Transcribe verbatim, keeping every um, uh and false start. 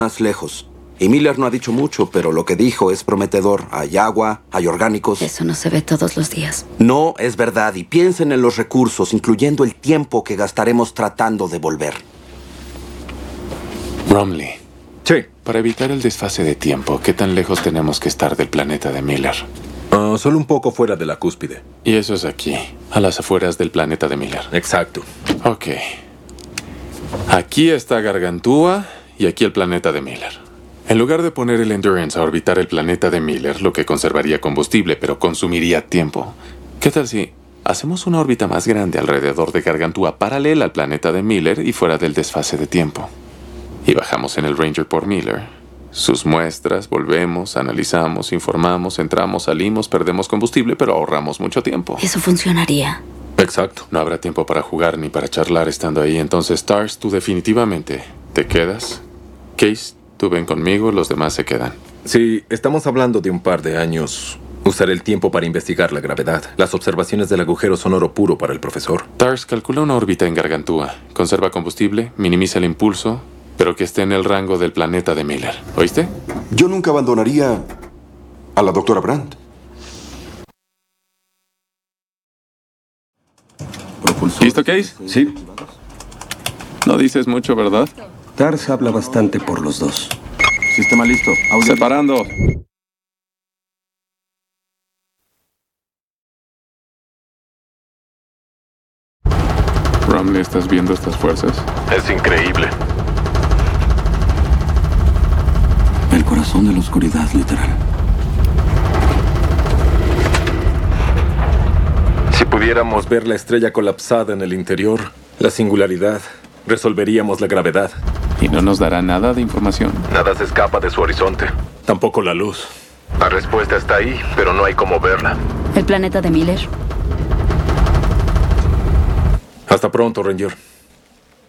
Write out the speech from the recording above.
más lejos. Y Miller no ha dicho mucho, pero lo que dijo es prometedor. Hay agua, hay orgánicos. Eso no se ve todos los días. No, es verdad. Y piensen en los recursos, incluyendo el tiempo que gastaremos tratando de volver. Bromley. Sí. Para evitar el desfase de tiempo, ¿qué tan lejos tenemos que estar del planeta de Miller? Uh, solo un poco fuera de la cúspide. Y eso es aquí, a las afueras del planeta de Miller. Exacto. Ok. Aquí está Gargantúa y aquí el planeta de Miller. En lugar de poner el Endurance a orbitar el planeta de Miller, lo que conservaría combustible, pero consumiría tiempo, ¿qué tal si hacemos una órbita más grande alrededor de Gargantúa paralela al planeta de Miller y fuera del desfase de tiempo? Y bajamos en el Ranger por Miller. Sus muestras, volvemos, analizamos, informamos, entramos, salimos, perdemos combustible, pero ahorramos mucho tiempo. Eso funcionaría. Exacto. No habrá tiempo para jugar ni para charlar estando ahí. Entonces, Stars, tú definitivamente te quedas. Case, tú ven conmigo, los demás se quedan. Sí, estamos hablando de un par de años. Usaré el tiempo para investigar la gravedad. Las observaciones del agujero son oro puro para el profesor. Stars, calcula una órbita en Gargantúa. Conserva combustible, minimiza el impulso, pero que esté en el rango del planeta de Miller. ¿Oíste? Yo nunca abandonaría a la doctora Brandt. ¿Listo, Case? Sí. No dices mucho, ¿verdad? Tars habla bastante por los dos. Sistema listo. Audio. Separando. Bromley, ¿estás viendo estas fuerzas? Es increíble. El corazón de la oscuridad, literal. Si pudiéramos ver la estrella colapsada en el interior, la singularidad, resolveríamos la gravedad. ¿Y no nos dará nada de información? Nada se escapa de su horizonte. Tampoco la luz. La respuesta está ahí, pero no hay cómo verla. ¿El planeta de Miller? Hasta pronto, Ranger.